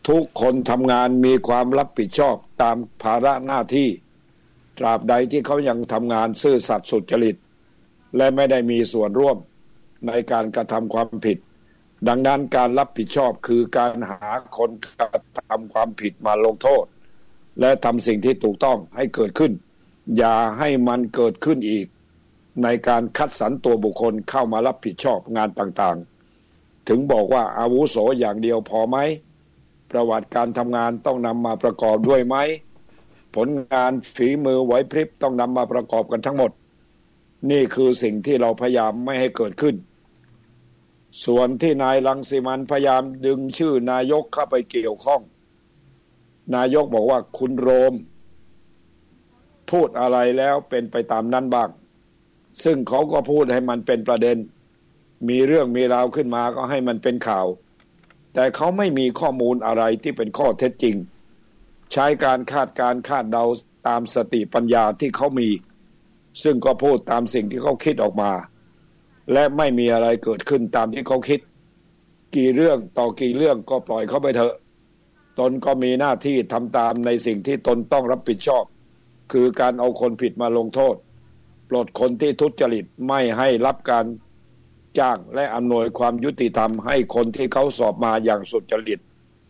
ทุกคนทำงานมีความรับผิดชอบตามภาระหน้าที่ตราบใดที่เขายังทำงานซื่อสัตย์สุจริตและไม่ได้มีส่วนร่วมในการกระทำความผิดดังนั้นการรับผิดชอบคือการหาคนกระทำความผิดมาลงโทษและทำสิ่งที่ถูกต้องให้เกิดขึ้นอย่าให้มันเกิดขึ้นอีกในการคัดสรรตัวบุคคลเข้ามารับผิดชอบงานต่างๆถึงบอกว่าอาวุโสอย่างเดียวพอไหมประวัติการทำงานต้องนำมาประกอบด้วยไหมผลงานฝีมือไหวพริบต้องนำมาประกอบกันทั้งหมดนี่คือสิ่งที่เราพยายามไม่ให้เกิดขึ้นส่วนที่นายรังสิมันพยายามดึงชื่อนายกเข้าไปเกี่ยวข้องนายกบอกว่าคุณโรมพูดอะไรแล้วเป็นไปตามนั้นบ้างซึ่งเขาก็พูดให้มันเป็นประเด็นมีเรื่องมีราวขึ้นมาก็ให้มันเป็นข่าวแต่เขาไม่มีข้อมูลอะไรที่เป็นข้อเท็จจริงใช้การคาดเดาตามสติปัญญาที่เขามีซึ่งก็พูดตามสิ่งที่เขาคิดออกมาและไม่มีอะไรเกิดขึ้นตามที่เขาคิดกี่เรื่องต่อกี่เรื่องก็ปล่อยเขาไปเถอะตนก็มีหน้าที่ทำตามในสิ่งที่ตนต้องรับผิดชอบคือการเอาคนผิดมาลงโทษปลดคนที่ทุจริตไม่ให้รับการจ้างและอำนวยความยุติธรรมให้คนที่เขาสอบมาอย่างสุจริต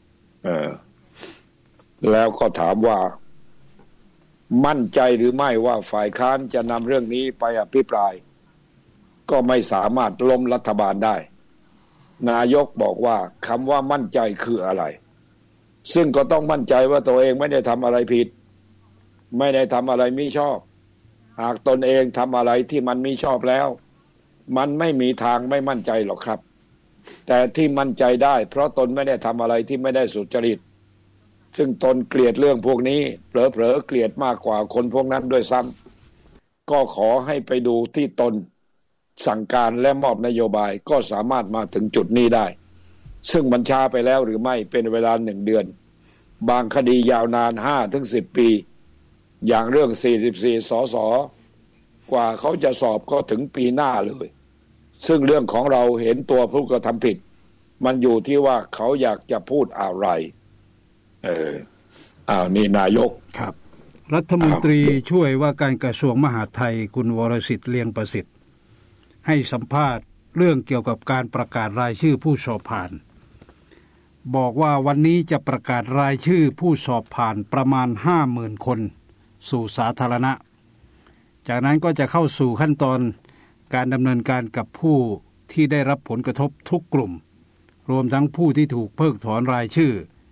แล้วก็ถามว่ามั่นใจหรือไม่ว่าฝ่ายค้านจะนำเรื่องนี้ไปอภิปรายก็ไม่สามารถล้มรัฐบาลได้นายกบอกว่าคำว่ามั่นใจคืออะไรซึ่งก็ต้องมั่นใจว่าตัวเองไม่ได้ทำอะไรผิดไม่ได้ทำอะไรไม่ชอบหากตนเองทำอะไรที่มันไม่ชอบแล้วมันไม่มีทางไม่มั่นใจหรอกครับแต่ที่มั่นใจได้เพราะตนไม่ได้ทำอะไรที่ไม่ได้สุจริตซึ่งตนเกลียดเรื่องพวกนี้เผลอเกลียดมากกว่าคนพวกนั้นด้วยซ้ำก็ขอให้ไปดูที่ตนสั่งการและมอบนโยบายก็สามารถมาถึงจุดนี้ได้ซึ่งมันช้าไปแล้วหรือไม่เป็นเวลา1 เดือนบางคดียาวนาน 5-10 ปีอย่างเรื่อง44 สสกว่าเขาจะสอบก็ถึงปีหน้าเลยซึ่งเรื่องของเราเห็นตัวผู้กระทำผิดมันอยู่ที่ว่าเขาอยากจะพูดอะไรนี่นายกครับรัฐมนตรีช่วยว่าการกระทรวงมหาดไทยคุณวรสิทธิ์เลียงประสิทธิ์ให้สัมภาษณ์เรื่องเกี่ยวกับการประกาศรายชื่อผู้สอบผ่านบอกว่าวันนี้จะประกาศรายชื่อผู้สอบผ่านประมาณ 50,000 คนสู่สาธารณะจากนั้นก็จะเข้าสู่ขั้นตอนการดำเนินการกับผู้ที่ได้รับผลกระทบทุกกลุ่มรวมทั้งผู้ที่ถูกเพิกถอนรายชื่อ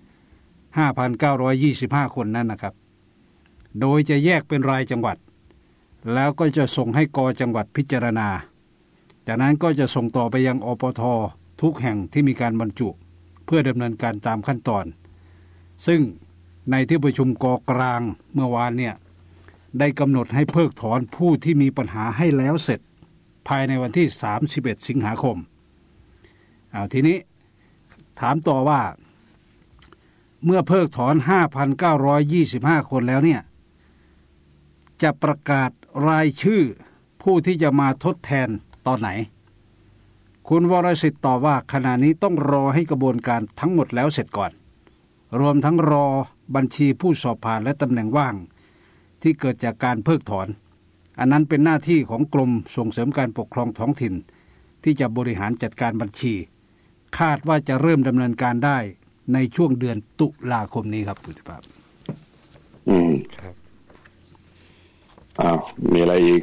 5,925 คนนั้นนะครับโดยจะแยกเป็นรายจังหวัดแล้วก็จะส่งให้ก.จังหวัดพิจารณาจากนั้นก็จะส่งต่อไปยังอปท.ทุกแห่งที่มีการบรรจุเพื่อดำเนินการตามขั้นตอนซึ่งในที่ประชุมก.กลางเมื่อวานเนี่ยได้กำหนดให้เพิกถอนผู้ที่มีปัญหาให้แล้วเสร็จภายในวันที่31 สิงหาคมทีนี้ถามต่อว่าเมื่อเพิกถอน 5,925 คนแล้วเนี่ยจะประกาศรายชื่อผู้ที่จะมาทดแทนตอนไหนคุณวรสิทธิ์ตอบว่าขณะนี้ต้องรอให้กระบวนการทั้งหมดแล้วเสร็จก่อนรวมทั้งรอบัญชีผู้สอบผ่านและตำแหน่งว่างที่เกิดจากการเพิกถอนอันนั้นเป็นหน้าที่ของกรมส่งเสริมการปกครองท้องถิ่นที่จะบริหารจัดการบัญชีคาดว่าจะเริ่มดำเนินการได้ในช่วงเดือนตุลาคมนี้ครับคุณภาพครับมีอะไรอีก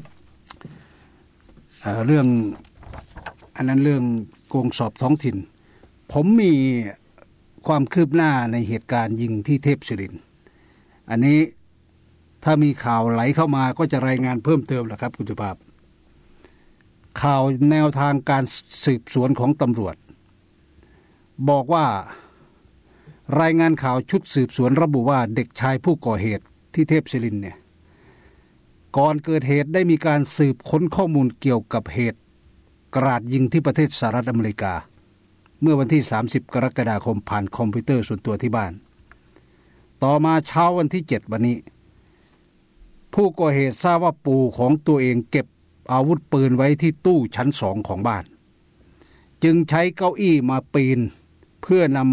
เรื่องอันนั้นเรื่องโกงสอบท้องถิ่นผมมีความคืบหน้าในเหตุการณ์ยิงที่เทพศิรินทร์อันนี้ถ้ามีข่าวไหลเข้ามาก็จะรายงานเพิ่มเติมแหละครับคุณสุภาพข่าวแนวทางการสืบสวนของตำรวจบอกว่ารายงานข่าวชุดสืบสวนระบุว่าเด็กชายผู้ก่อเหตุที่เทพศิรินทร์เนี่ยก่อนเกิดเหตุได้มีการสืบค้นข้อมูลเกี่ยวกับเหตุกราดยิงที่ประเทศสหรัฐอเมริกาเมื่อวันที่30 กรกฎาคมผ่านคอมพิวเตอร์ส่วนตัวที่บ้านต่อมาเช้าวันที่7วันนี้ผู้ก่อเหตุทราบว่าปู่ของตัวเองเก็บอาวุธปืนไว้ที่ตู้ชั้น2ของบ้านจึงใช้เก้าอี้มาปีนเพื่อน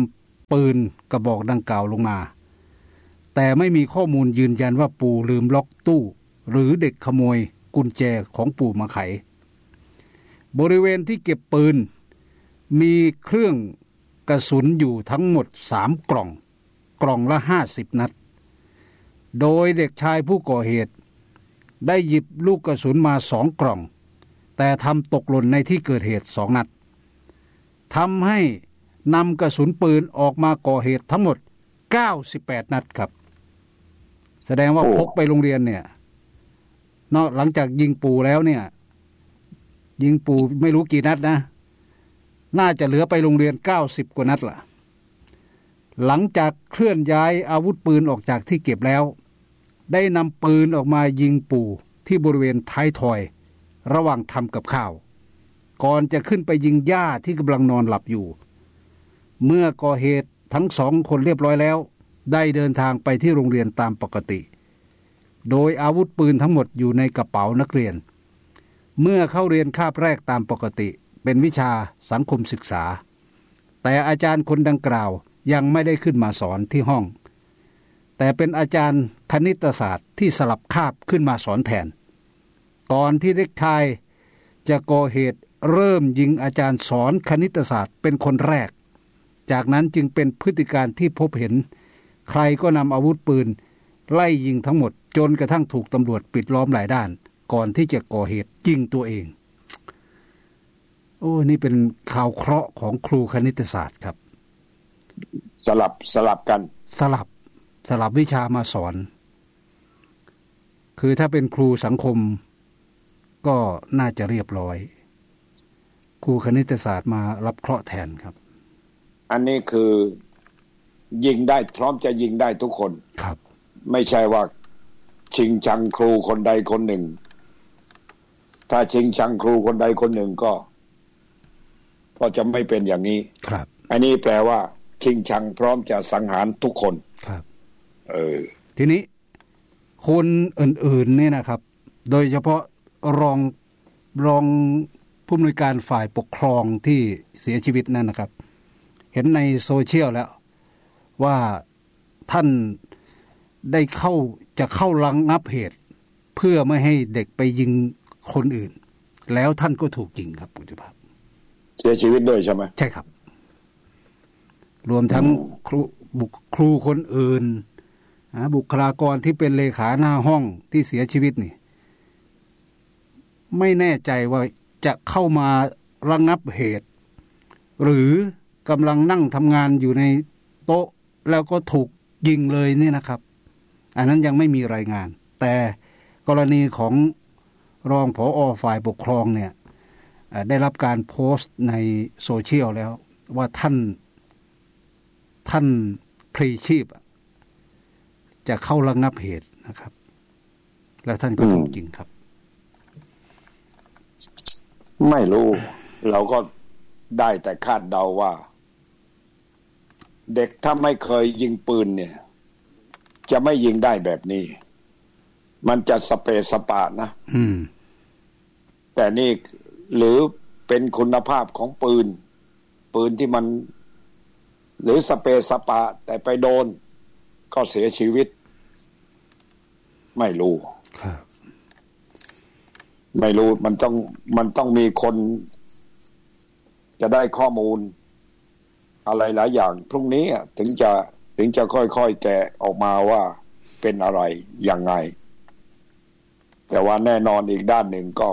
ปืนกระบอกดังกล่าวลงมาแต่ไม่มีข้อมูลยืนยันว่าปู่ลืมล็อกตู้หรือเด็กขโมยกุญแจของปู่มาไขบริเวณที่เก็บปืนมีเครื่องกระสุนอยู่ทั้งหมด3 กล่องละ50 นัดโดยเด็กชายผู้ก่อเหตุได้หยิบลูกกระสุนมา2 กล่องแต่ทำตกหล่นในที่เกิดเหตุ2 นัดทำให้นำกระสุนปืนออกมาก่อเหตุทั้งหมด98 นัดครับแสดงว่าพกไปโรงเรียนเนี่ยนอกหลังจากยิงปู่แล้วเนี่ยยิงปู่ไม่รู้กี่นัดนะน่าจะเหลือไปโรงเรียน90 กว่านัดล่ะหลังจากเคลื่อนย้ายอาวุธปืนออกจากที่เก็บแล้วได้นำปืนออกมายิงปู่ที่บริเวณท้ายทอยระหว่างทำกับข้าวก่อนจะขึ้นไปยิงย่าที่กำลังนอนหลับอยู่เมื่อก่อเหตุทั้ง2 คนเรียบร้อยแล้วได้เดินทางไปที่โรงเรียนตามปกติโดยอาวุธปืนทั้งหมดอยู่ในกระเป๋านักเรียนเมื่อเข้าเรียนคาบแรกตามปกติเป็นวิชาสังคมศึกษาแต่อาจารย์คนดังกล่าวยังไม่ได้ขึ้นมาสอนที่ห้องแต่เป็นอาจารย์คณิตศาสตร์ที่สลับคาบขึ้นมาสอนแทนก่อนที่เด็กชายจะก่อเหตุเริ่มยิงอาจารย์สอนคณิตศาสตร์เป็นคนแรกจากนั้นจึงเป็นพฤติการที่พบเห็นใครก็นำอาวุธปืนไล่ยิงทั้งหมดจนกระทั่งถูกตำรวจปิดล้อมหลายด้านก่อนที่จะก่อเหตุยิงตัวเองโอ้นี่เป็นข่าวเคราะห์ของครูคณิตศาสตร์ครับสลับกันสลับวิชามาสอนคือถ้าเป็นครูสังคมก็น่าจะเรียบร้อยครูคณิตศาสตร์มารับเคราะห์แทนครับอันนี้คือยิงได้พร้อมจะยิงได้ทุกคนครับไม่ใช่ว่าชิงชังครูคนใดคนหนึ่งถ้าชิงชังครูคนใดคนหนึ่งก็จะไม่เป็นอย่างนี้ครับอันนี้แปลว่าชิงชังพร้อมจะสังหารทุกคนครับทีนี้คนอื่นๆเนี่ยนะครับโดยเฉพาะรองผู้อำนวยการฝ่ายปกครองที่เสียชีวิตนั่นนะครับเห็นในโซเชียลแล้วว่าท่านได้จะเข้าระงับเหตุเพื่อไม่ให้เด็กไปยิงคนอื่นแล้วท่านก็ถูกยิงครับคุณจุภาพเสียชีวิตด้วยใช่ไหมใช่ครับรวมทั้งครูคนอื่นบุคลากรที่เป็นเลขาหน้าห้องที่เสียชีวิตนี่ไม่แน่ใจว่าจะเข้ามาระงับเหตุหรือกำลังนั่งทำงานอยู่ในโต๊ะแล้วก็ถูกยิงเลยนี่นะครับอันนั้นยังไม่มีรายงานแต่กรณีของรองผอ.ฝ่ายปกครองเนี่ยได้รับการโพสต์ในโซเชียลแล้วว่าท่านพลีชีพจะเข้าระงับเหตุนะครับแล้วท่านก็ถูกยิงครับไม่รู้เราก็ได้แต่คาดเดาว่าเด็กถ้าไม่เคยยิงปืนเนี่ยจะไม่ยิงได้แบบนี้มันจะสเปสปะนะแต่นี่หรือเป็นคุณภาพของปืนที่มันหรือสเปสปะแต่ไปโดนก็เสียชีวิตไม่รู้ครับไม่รู้มันต้องมีคนจะได้ข้อมูลอะไรหลายอย่างพรุ่งนี้ถึงจะค่อยๆแกะออกมาว่าเป็นอะไรยังไงแต่ว่าแน่นอนอีกด้านหนึ่งก็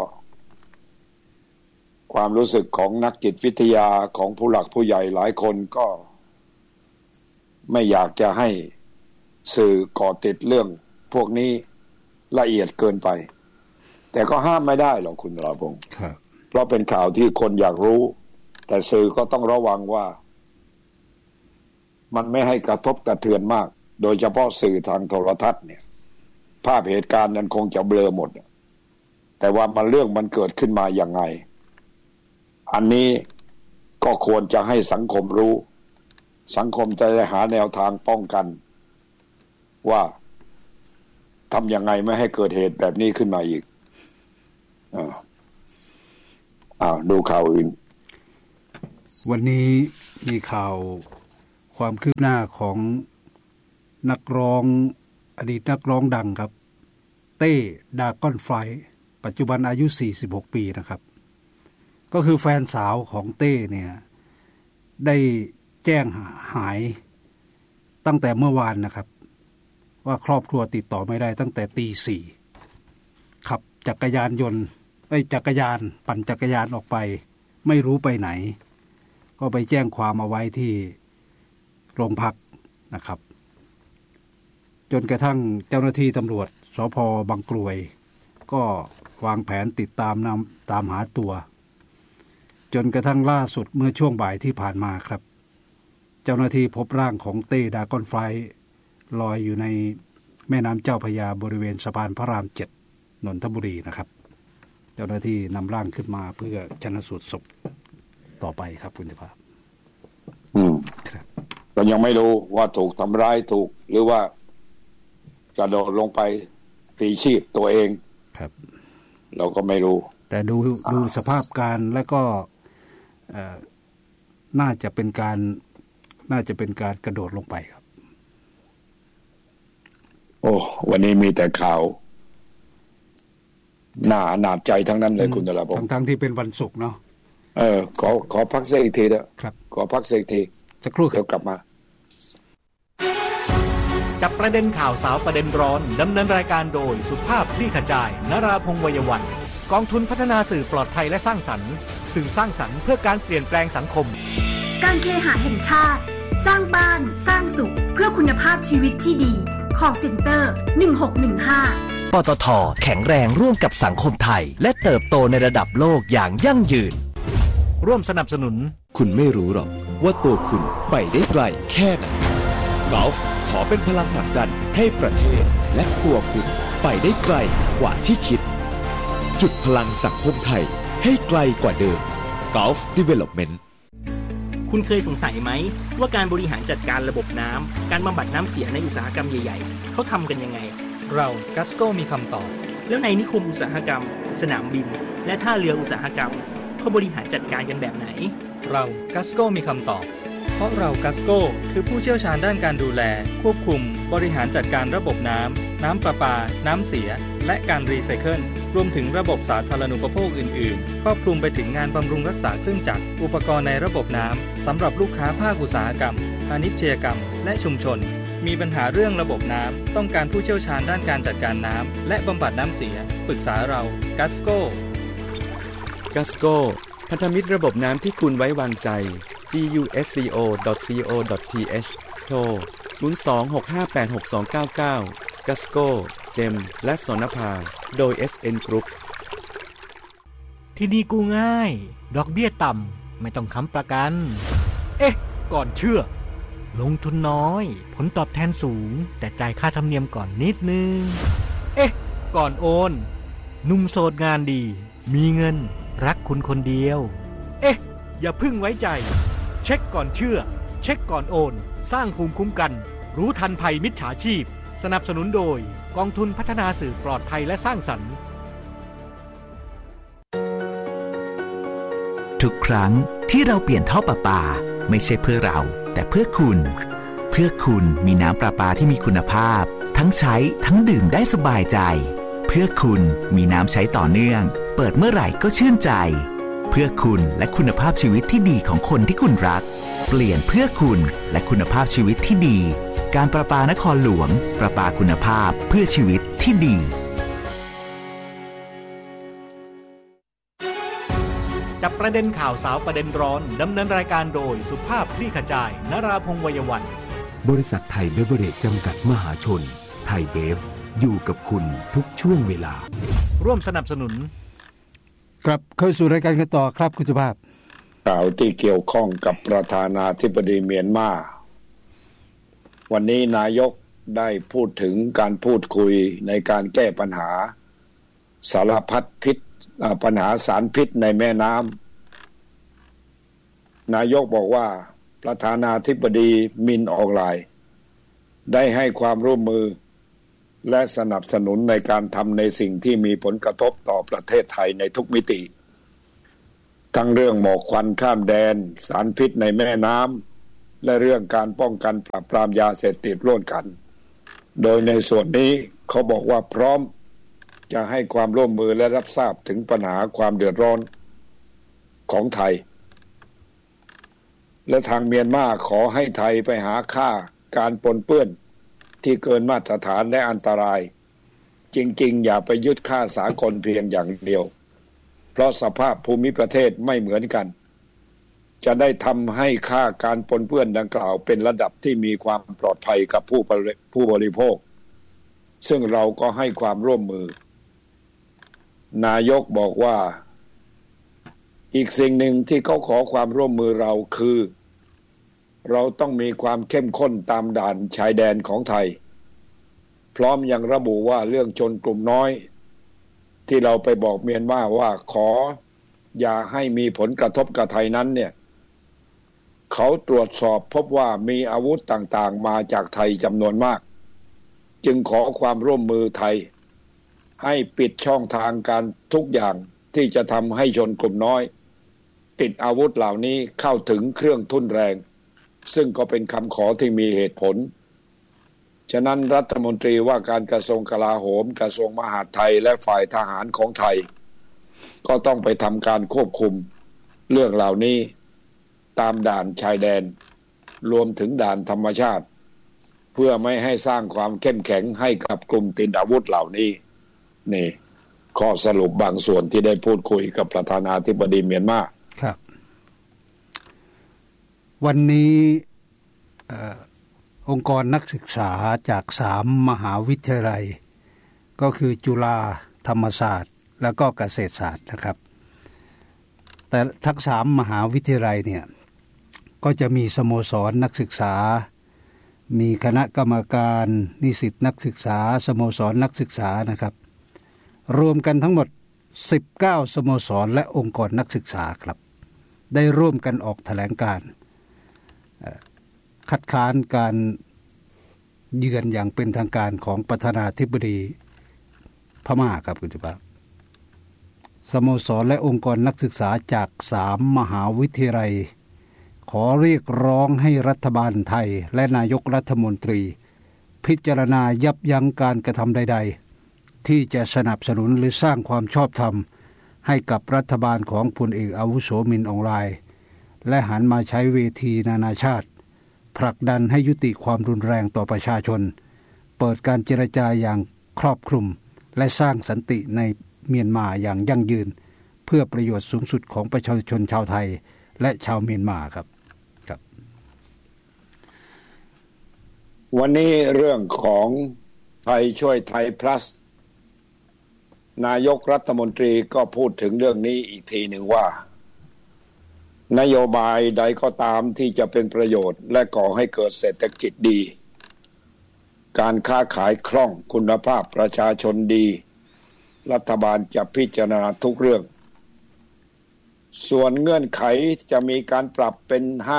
ความรู้สึกของนักจิตวิทยาของผู้หลักผู้ใหญ่หลายคนก็ไม่อยากจะให้สื่อก่อติดเรื่องพวกนี้ละเอียดเกินไปแต่ก็ห้ามไม่ได้หรอกคุณราพงศ์เพราะเป็นข่าวที่คนอยากรู้แต่สื่อก็ต้องระวังว่ามันไม่ให้กระทบกระเทือนมากโดยเฉพาะสื่อทางโทรทัศน์เนี่ยภาพเหตุการณ์นั้นคงจะเบลอหมดแต่ว่าเรื่องมันเกิดขึ้นมาอย่างไงอันนี้ก็ควรจะให้สังคมรู้สังคมจะได้หาแนวทางป้องกันว่าทำยังไงไม่ให้เกิดเหตุแบบนี้ขึ้นมาอีกดูข่าวอื่นวันนี้มีข่าวความคืบหน้าของนักร้องอดีตนักร้องดังครับเต้ดากอนไฟปัจจุบันอายุ46ปีนะครับก็คือแฟนสาวของเต้เนี่ยได้แจ้งหายตั้งแต่เมื่อวานนะครับว่าครอบครัวติดต่อไม่ได้ตั้งแต่ตี 4ขับจักรยานปั่นจักรยานออกไปไม่รู้ไปไหนก็ไปแจ้งความเอาไว้ที่โรงพักนะครับจนกระทั่งเจ้าหน้าที่ตำรวจสภ.บางกรวยก็วางแผนติดตามหาตัวจนกระทั่งล่าสุดเมื่อช่วงบ่ายที่ผ่านมาครับเจ้าหน้าที่พบร่างของเต้ดากอนไฟลอยอยู่ในแม่น้ำเจ้าพระยาบริเวณสะพานพระราม 7 นนทบุรีนะครับเจ้าหน้าที่นำร่างขึ้นมาเพื่อชันสูตรศพต่อไปครับคุณภาพครับก็ยังไม่รู้ว่าถูกทำร้ายถูกหรือว่ากระโดดลงไปพลีชีพตัวเองครับเราก็ไม่รู้แต่ดูสภาพการแล้วก็น่าจะเป็นการกระโดดลงไปครับโอ้วันนี้มีแต่ข่าวน่าอนาจใจทั้งนั้นเลยคุณดลพงษ์ทั้งที่เป็นวันศุกร์เนาะขอพักเสียอีกทีนะครับขอพักเสียอีกทีสักครู่เดี๋ยวกลับมาจับประเด็นข่าวสาวประเด็นร้อนดำเนินรายการโดยสุภาพคลี่ขจายนราพงษ์วัยวันกองทุนพัฒนาสื่อปลอดภัยและสร้างสรรค์สื่อสร้างสรรค์เพื่อการเปลี่ยนแปลงสังคมการเคหะแห่งชาติสร้างบ้านสร้างสุขเพื่อคุณภาพชีวิตที่ดีcall center 1615 ปตท.แข็งแรงร่วมกับสังคมไทยและเติบโตในระดับโลกอย่างยั่งยืนร่วมสนับสนุนคุณไม่รู้หรอกว่าตัวคุณไปได้ไกลแค่ไหนกอล์ฟขอเป็นพลังผลักดันให้ประเทศและตัวคุณไปได้ไกลกว่าที่คิดจุดพลังสังคมไทยให้ไกลกว่าเดิม Gulf Development คุณเคยสงสัยไหมว่าการบริหารจัดการระบบน้ำการบำบัดน้ำเสียในอุตสาหกรรมใหญ่ๆเขาทำกันยังไงเรากัสโก้มีคำตอบแล้วในนิคมอุตสาหกรรมสนามบินและท่าเรืออุตสาหกรรมเขาบริหารจัดการกันแบบไหนเรากัสโก้มีคำตอบเพราะเรากัสโก้คือผู้เชี่ยวชาญด้านการดูแลควบคุมบริหารจัดการระบบน้ำประปาน้ำเสียและการรีไซเคิลรวมถึงระบบสาธารณูปโภคอื่นๆครอบคลุมไปถึงงานบำรุงรักษาเครื่องจักรอุปกรณ์ในระบบน้ำสำหรับลูกค้าภาคอุตสาหกรรมพาณิชยกรรมและชุมชนมีปัญหาเรื่องระบบน้ำต้องการผู้เชี่ยวชาญด้านการจัดการน้ำและบำบัดน้ำเสียปรึกษาเรากัสโก้พันธมิตรระบบน้ำที่คุณไว้วางใจ gusco.co.th โทร 02-658-6299 Gasco เจมและสนภาโดย SN Group ที่นี่กู้ง่ายดอกเบี้ยต่ำไม่ต้องค้ำประกันก่อนเชื่อลงทุนน้อยผลตอบแทนสูงแต่จ่ายค่าธรรมเนียมก่อนนิดนึงก่อนโอนหนุ่มโสดงานดีมีเงินรักคุณคนเดียวอย่าพึ่งไว้ใจเช็คก่อนเชื่อเช็คก่อนโอนสร้างภูมิคุ้มกันรู้ทันภัยมิจฉาชีพสนับสนุนโดยกองทุนพัฒนาสื่อปลอดภัยและสร้างสรรค์ทุกครั้งที่เราเปลี่ยนท่อประปาไม่ใช่เพื่อเราแต่เพื่อคุณมีน้ำประปาที่มีคุณภาพทั้งใช้ทั้งดื่มได้สบายใจเพื่อคุณมีน้ำใช้ต่อเนื่องเปิดเมื่อไหร่ก็ชื่นใจเพื่อคุณและคุณภาพชีวิตที่ดีของคนที่คุณรักเปลี่ยนเพื่อคุณและคุณภาพชีวิตที่ดีการประปานครหลวงประปาคุณภาพเพื่อชีวิตที่ดีจับประเด็นข่าวสาวประเด็นร้อนดำเนินรายการโดยสุภาพคลี่ขจายนราพงษ์วัยวันบริษัทไทยเบเวอเรจจำกัดมหาชนไทยเบฟอยู่กับคุณทุกช่วงเวลาร่วมสนับสนุนกลับเข้าสู่รายการกันต่อครับคุณสุภาพข่าวที่เกี่ยวข้องกับประธานาธิบดีเมียนมาวันนี้นายกได้พูดถึงการพูดคุยในการแก้ปัญหาสารพัดพิษปัญหาสารพิษในแม่น้ำนายกบอกว่าประธานาธิบดีมินอองไลน์ได้ให้ความร่วมมือและสนับสนุนในการทำในสิ่งที่มีผลกระทบต่อประเทศไทยในทุกมิติทั้งเรื่องหมอกควันข้ามแดนสารพิษในแม่น้ำและเรื่องการป้องกันปราบปรามยาเสพติดร่วมกันโดยในส่วนนี้เขาบอกว่าพร้อมจะให้ความร่วมมือและรับทราบถึงปัญหาความเดือดร้อนของไทยและทางเมียนมาขอให้ไทยไปหาค่าการปนเปื้อนที่เกินมาตรฐานและอันตรายจริงๆอย่าไปยึดค่าสากลเพียงอย่างเดียวเพราะสภาพภูมิประเทศไม่เหมือนกันจะได้ทำให้ค่าการปนเปื้อนดังกล่าวเป็นระดับที่มีความปลอดภัยกับผู้บริโภคซึ่งเราก็ให้ความร่วมมือนายกบอกว่าอีกสิ่งหนึ่งที่เขาขอความร่วมมือเราคือเราต้องมีความเข้มข้นตามด่านชายแดนของไทยพร้อมยังระบุว่าเรื่องชนกลุ่มน้อยที่เราไปบอกเมียนมาว่าขออย่าให้มีผลกระทบกับไทยนั้นเนี่ยเขาตรวจสอบพบว่ามีอาวุธต่างๆมาจากไทยจำนวนมากจึงขอความร่วมมือไทยให้ปิดช่องทางการทุกอย่างที่จะทำให้ชนกลุ่มน้อยติดอาวุธเหล่านี้เข้าถึงเครื่องทุ่นแรงซึ่งก็เป็นคำขอที่มีเหตุผลฉะนั้นรัฐมนตรีว่าการกระทรวงกลาโหมกระทรวงมหาดไทยและฝ่ายทหารของไทยก็ต้องไปทำการควบคุมเรื่องเหล่านี้ตามด่านชายแดนรวมถึงด่านธรรมชาติเพื่อไม่ให้สร้างความเข้มแข็งให้กับกลุ่มติดอาวุธเหล่านี้นี่ข้อสรุปบางส่วนที่ได้พูดคุยกับประธานาธิบดีเมียนมาครับวันนี้องค์กรนักศึกษาจาก3มหาวิทยาลัยก็คือจุฬาธรรมศาสตร์แล้วก็เกษตรศาสตร์นะครับแต่ทั้ง3มหาวิทยาลัยเนี่ยก็จะมีสโมสรนักศึกษามีคณะกรรมการนิสิตนักศึกษาสโมสรนักศึกษานะครับรวมกันทั้งหมด19สโมสรและองค์กรนักศึกษาครับได้ร่วมกันออกแถลงการณ์คัดค้านการเยือนอย่างเป็นทางการของประธานาธิบดีพม่าครับคุณผู้ชมสโมสรและองค์กรนักศึกษาจาก3มหาวิทยาลัยขอเรียกร้องให้รัฐบาลไทยและนายกรัฐมนตรีพิจารณายับยั้งการกระทำใดๆที่จะสนับสนุนหรือสร้างความชอบธรรมให้กับรัฐบาลของพลเอกอาวุโสมินอองไลน์และหันมาใช้เวทีนานาชาติผลักดันให้ยุติความรุนแรงต่อประชาชนเปิดการเจรจาอย่างครอบคลุมและสร้างสันติในเมียนมาอย่างยั่งยืนเพื่อประโยชน์สูงสุดของประชาชนชาวไทยและชาวเมียนมาครับวันนี้เรื่องของไทยช่วยไทย plus นายกรัฐมนตรีก็พูดถึงเรื่องนี้อีกทีหนึ่งว่านโยบายใดก็ตามที่จะเป็นประโยชน์และก่อให้เกิดเศรษฐกิจดีการค้าขายคล่องคุณภาพประชาชนดีรัฐบาลจะพิจารณาทุกเรื่องส่วนเงื่อนไขจะมีการปรับเป็น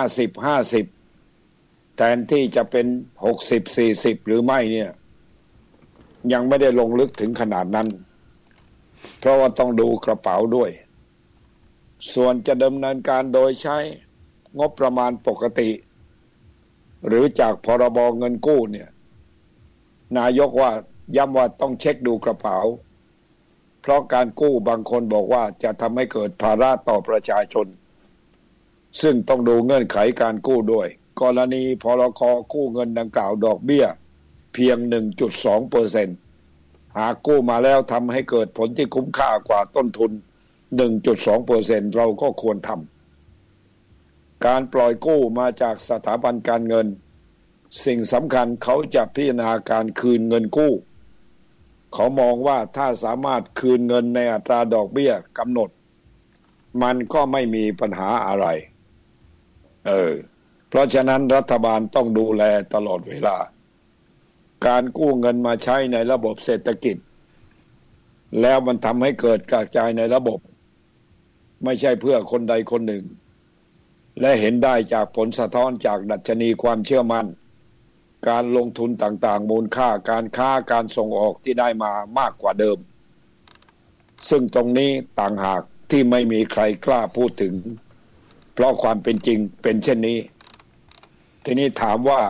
50-50แทนที่จะเป็น60-40หรือไม่เนี่ยยังไม่ได้ลงลึกถึงขนาดนั้นเพราะว่าต้องดูกระเป๋าด้วยส่วนจะดำเนินการโดยใช้งบประมาณปกติหรือจากพรบเงินกู้เนี่ยนายกว่าย้ำว่าต้องเช็คดูกระเป๋าเพราะการกู้บางคนบอกว่าจะทำให้เกิดภาระต่อประชาชนซึ่งต้องดูเงื่อนไขการกู้ด้วยกรณีพรก.กู้เงินดังกล่าวดอกเบี้ยเพียง 1.2% หากกู้มาแล้วทำให้เกิดผลที่คุ้มค่ากว่าต้นทุน 1.2% เราก็ควรทำการปล่อยกู้มาจากสถาบันการเงินสิ่งสำคัญเขาจะพิจารณาการคืนเงินกู้เขามองว่าถ้าสามารถคืนเงินในอัตราดอกเบี้ยกำหนดมันก็ไม่มีปัญหาอะไรเพราะฉะนั้นรัฐบาลต้องดูแลตลอดเวลาการกู้เงินมาใช้ในระบบเศรษฐกิจแล้วมันทำให้เกิดกระจายในระบบไม่ใช่เพื่อคนใดคนหนึ่งและเห็นได้จากผลสะท้อนจากดัชนีความเชื่อมั่นการลงทุนต่างๆมูลค่าการค้าการส่งออกที่ได้มามากกว่าเดิมซึ่งตรงนี้ต่างหากที่ไม่มีใครกล้าพูดถึงเพราะความเป็นจริงเป็นเช่นนี้ทีนี้ถามว่า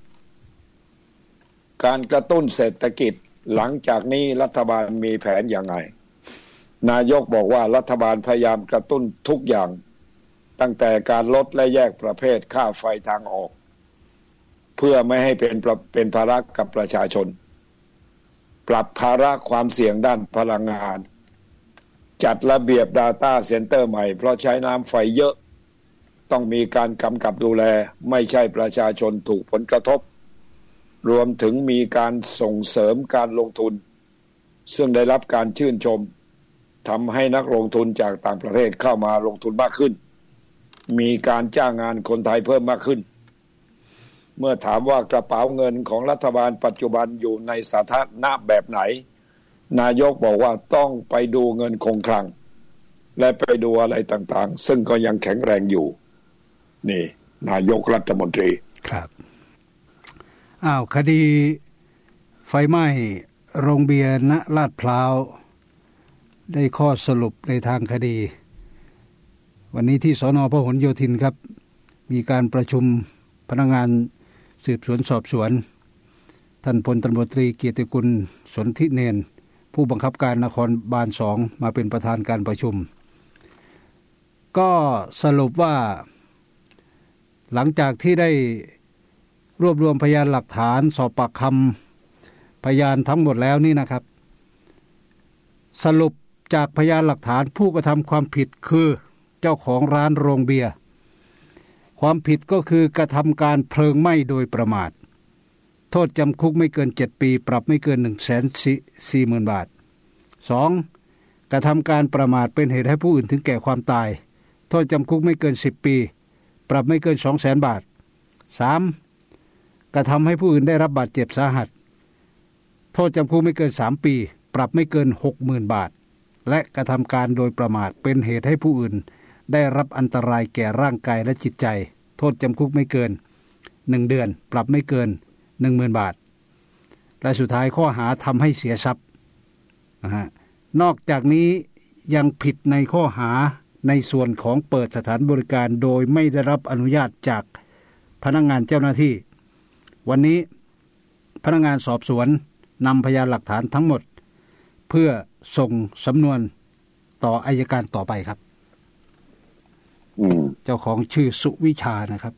การกระตุ้นเศรษฐกิจหลังจากนี้รัฐบาลมีแผนอย่างไรนายกบอกว่ารัฐบาลพยายามกระตุ้นทุกอย่างตั้งแต่การลดและแยกประเภทค่าไฟทางออกเพื่อไม่ให้เป็นภาระกับประชาชนปรับภาระความเสี่ยงด้านพลังงานจัดระเบียบ Data Center ใหม่เพราะใช้น้ำไฟเยอะต้องมีการกำกับดูแลไม่ใช่ประชาชนถูกผลกระทบรวมถึงมีการส่งเสริมการลงทุนซึ่งได้รับการชื่นชมทำให้นักลงทุนจากต่างประเทศเข้ามาลงทุนมากขึ้นมีการจ้างงานคนไทยเพิ่มมากขึ้นเมื่อถามว่ากระเป๋าเงินของรัฐบาลปัจจุบันอยู่ในสถานะแบบไหนนายกบอกว่าต้องไปดูเงินคงคลังและไปดูอะไรต่างๆซึ่งก็ยังแข็งแรงอยู่นี่นายกรัฐมนตรีครับคดีไฟไหม้โรงเบียร์ณลาดพร้าวได้ข้อสรุปในทางคดีวันนี้ที่สน.พหลโยธินครับมีการประชุมพนักงานสืบสวนสอบสวนท่านพลตำรวจตรีเกียรติกุลสนธิเนนผู้บังคับการนครบาล2มาเป็นประธานการประชุมก็สรุปว่าหลังจากที่ได้รวบรวมพยานหลักฐานสอบปากคำพยานทั้งหมดแล้วนี่นะครับสรุปจากพยานหลักฐานผู้กระทำความผิดคือเจ้าของร้านโรงเบียร์ความผิดก็คือกระทำการเพลิงไหม้โดยประมาทโทษจำคุกไม่เกิน7ปีปรับไม่เกิน 140,000 บาท 2. กระทำการประมาทเป็นเหตุให้ผู้อื่นถึงแก่ความตายโทษจำคุกไม่เกิน10ปีปรับไม่เกิน 200,000 บาท 3. กระทำให้ผู้อื่นได้รับบาดเจ็บสาหัสโทษจำคุกไม่เกิน3ปีปรับไม่เกิน 60,000 บาทและกระทำการโดยประมาทเป็นเหตุให้ผู้อื่นได้รับอันตรายแก่ร่างกายและจิตใจโทษจำคุกไม่เกิน1 เดือนปรับไม่เกิน 10,000 บาทและสุดท้ายข้อหาทำให้เสียทรัพย์นอกจากนี้ยังผิดในข้อหาในส่วนของเปิดสถานบริการโดยไม่ได้รับอนุญาตจากพนักงานเจ้าหน้าที่วันนี้พนักงานสอบสวนนำพยานหลักฐานทั้งหมดเพื่อส่งสำนวนต่ออัยการต่อไปครับเจ้าของชื่อสุวิชานะครับ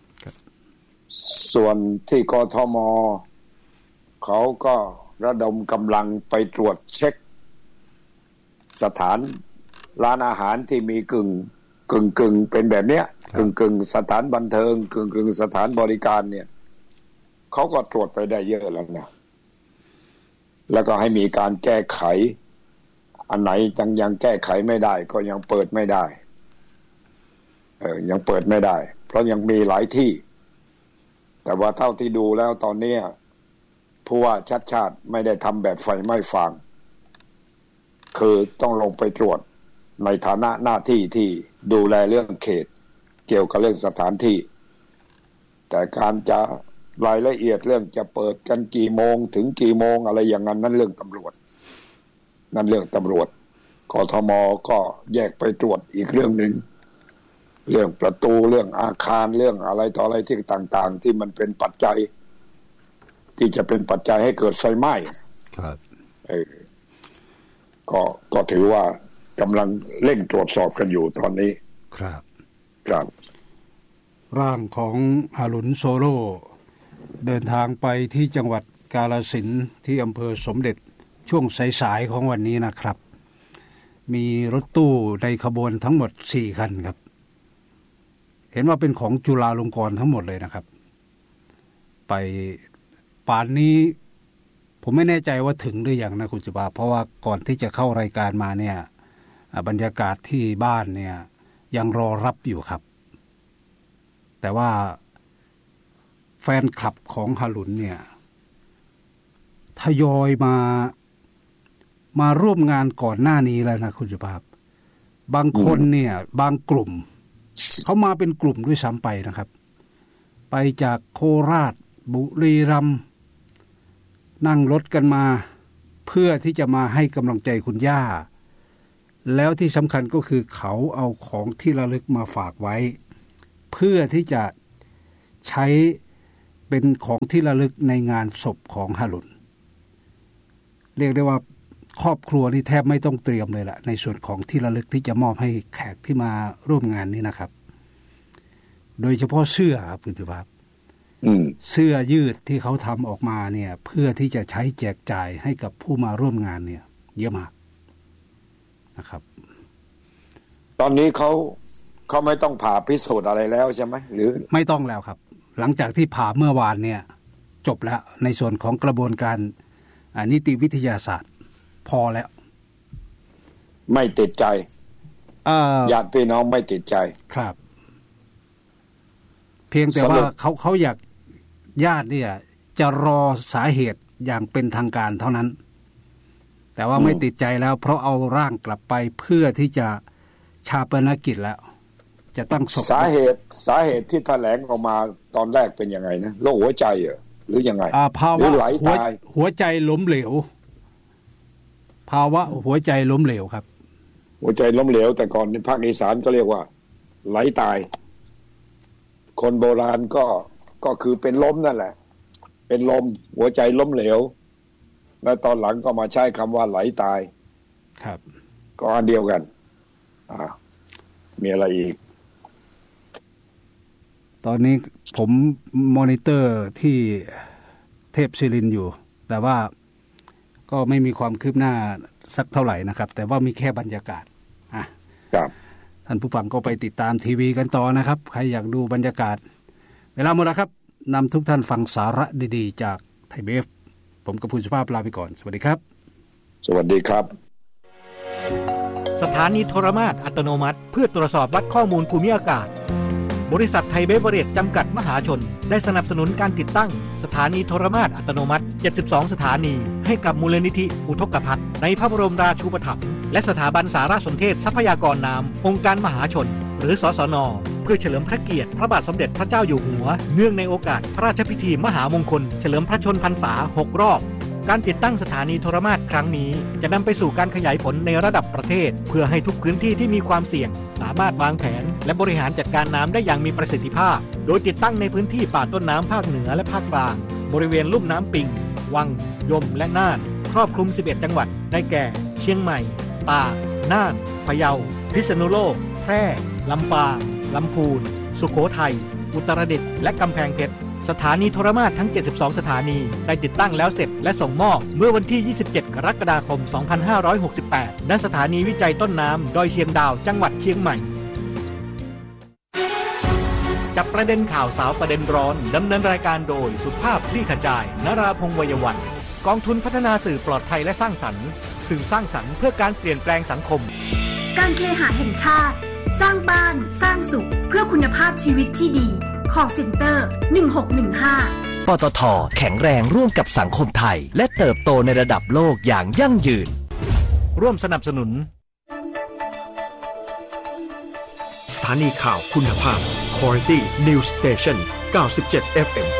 ส่วนที่กทม.เขาก็ระดมกำลังไปตรวจเช็คสถานร้านอาหารที่มีกึ่งเป็นแบบเนี้ยกึ่งสถานบันเทิงกึ่งสถานบริการเนี่ยเขาก็ตรวจไปได้เยอะแล้วนะแล้วก็ให้มีการแก้ไขอันไหนยังแก้ไขไม่ได้ก็ยังเปิดไม่ได้ยังเปิดไม่ได้เพราะยังมีหลายที่แต่ว่าเท่าที่ดูแล้วตอนนี้ผู้ว่าชัดชาติไม่ได้ทำแบบไฟไหม้ฟางคือต้องลงไปตรวจในฐานะหน้าที่ที่ดูแลเรื่องเขตเกี่ยวกับเรื่องสถานที่แต่การจะรายละเอียดเรื่องจะเปิดกันกี่โมงถึงกี่โมงอะไรอย่างนั้นนั่นเรื่องตำรวจกทม.ก็แยกไปตรวจอีกเรื่องนึงเรื่องประตูเรื่องอาคารเรื่องอะไรต่ออะไรที่ต่างๆที่มันเป็นปัจจัยที่จะเป็นปัจจัยให้เกิดไฟไหม้ครับก็ถือว่ากำลังเร่งตรวจสอบกันอยู่ตอนนี้ครับร่างของฮารุนโซโลเดินทางไปที่จังหวัดกาฬสินธุ์ที่อำเภอสมเด็จช่วงสายๆของวันนี้นะครับมีรถตู้ในขบวนทั้งหมด4คันครับเห็นว่าเป็นของจุฬาลงกรณ์ทั้งหมดเลยนะครับไปป่านนี้ผมไม่แน่ใจว่าถึงหรือยังนะคุณสุภาพเพราะว่าก่อนที่จะเข้ารายการมาเนี่ยบรรยากาศที่บ้านเนี่ยยังรอรับอยู่ครับแต่ว่าแฟนคลับของฮารุนเนี่ยทยอยมาร่วมงานก่อนหน้านี้แล้วนะคุณสุภาพบางคนเนี่ยบางกลุ่มเขามาเป็นกลุ่มด้วยซ้ำไปนะครับไปจากโคราชบุรีรัมย์นั่งรถกันมาเพื่อที่จะมาให้กำลังใจคุณย่าแล้วที่สำคัญก็คือเขาเอาของที่ระลึกมาฝากไว้เพื่อที่จะใช้เป็นของที่ระลึกในงานศพของฮารุนเรียกได้ว่าครอบครัวนี่แทบไม่ต้องเตรียมเลยล่ะในส่วนของที่ระลึกที่จะมอบให้แขกที่มาร่วมงานนี้นะครับโดยเฉพาะเสื้อครับคุณสุภาพเสื้อยืดที่เขาทำออกมาเนี่ยเพื่อที่จะใช้แจกจ่ายให้กับผู้มาร่วมงานเนี่ยเยอะมากนะครับตอนนี้เขาไม่ต้องผ่าพิสูจน์อะไรแล้วใช่ไหมหรือไม่ต้องแล้วครับหลังจากที่ผ่าเมื่อวานเนี่ยจบแล้วในส่วนของกระบวนการนิติวิทยาศาสตร์พอแล้วไม่ติดใจญาติพี่น้องไม่ติดใจครับเพียงแต่ว่าเขาอยากญาติเนี่ยจะรอสาเหตุอย่างเป็นทางการเท่านั้นแต่ว่าไม่ติดใจแล้วเพราะเอาร่างกลับไปเพื่อที่จะชาปนกิจแล้วจะตั้งศพสาเหตุที่แถลงออกมาตอนแรกเป็นยังไงนะโรคหัวใจหรือยังไงภาวะหัวใจล้มเหลวภาวะหัวใจล้มเหลวครับหัวใจล้มเหลวแต่ก่อนในภาคอีสานก็เรียกว่าไหลตายคนโบราณก็คือเป็นล้มนั่นแหละเป็นลมหัวใจล้มเหลวแล้วตอนหลังก็มาใช้คำว่าไหลตายครับก็อันเดียวกันมีอะไรอีกตอนนี้ผมมอนิเตอร์ที่เทพศิรินทร์อยู่แต่ว่าก็ไม่มีความคืบหน้าสักเท่าไหร่นะครับแต่ว่ามีแค่บรรยากาศครับท่านผู้ฟังก็ไปติดตามทีวีกันต่อนะครับใครอยากดูบรรยากาศเวลาหมดแล้วครับนำทุกท่านฟังสาระดีๆจากไทยเบฟผมกับคุณสุภาพลาไปก่อนสวัสดีครับสวัสดีครับสถานีโทรมาตรอัตโนมัติเพื่อตรวจสอบวัดข้อมูลภูมิอากาศบริษัทไทยเบเวอเรจจำกัดมหาชนได้สนับสนุนการติดตั้งสถานีโทรมาตรอัตโนมัติ72สถานีให้กับมูลนิธิอุทกภัทรในพระบรมราชูปถัมภ์และสถาบันสารสนเทศทรัพยากรน้ำองค์การมหาชนหรือสสน.เพื่อเฉลิมพระเกียรติพระบาทสมเด็จพระเจ้าอยู่หัวเนื่องในโอกาสพระราชพิธีมหามงคลเฉลิมพระชนพรรษา6 รอบการติดตั้งสถานีโทรมาตรครั้งนี้จะนำไปสู่การขยายผลในระดับประเทศเพื่อให้ทุกพื้นที่ที่มีความเสี่ยงสามารถวางแผนและบริหารจัดการน้ำได้อย่างมีประสิทธิภาพโดยติดตั้งในพื้นที่ป่าต้นน้ำภาคเหนือและภาคกลางบริเวณลุ่มน้ำปิงวังยมและน่านครอบคลุม11จังหวัดได้แก่เชียงใหม่ตากน่านพะเยาพิษณุโลกแพร่ลำปางลำพูนสุโขทัยอุตรดิตถ์และกำแพงเพชรสถานีโทรมาตรทั้ง72สถานีได้ติดตั้งแล้วเสร็จและส่งมอบเมื่อวันที่27กรกฎาคม2568ณสถานีวิจัยต้นน้ำดอยเชียงดาวจังหวัดเชียงใหม่จับประเด็นข่าวสาวประเด็นร้อนดำเนินรายการโดยสุภาพคลี่ขจายนราพงษ์วัยวันกองทุนพัฒนาสื่อปลอดภัยและสร้างสรรค์สื่อสร้างสรรค์เพื่อการเปลี่ยนแปลงสังคมการเคหะแห่งชาติสร้างบ้านสร้างสุขเพื่อคุณภาพชีวิตที่ดีcall center 1615 ปตท.แข็งแรงร่วมกับสังคมไทยและเติบโตในระดับโลกอย่างยั่งยืนร่วมสนับสนุนสถานีข่าวคุณภาพ Quality News Station 97 FM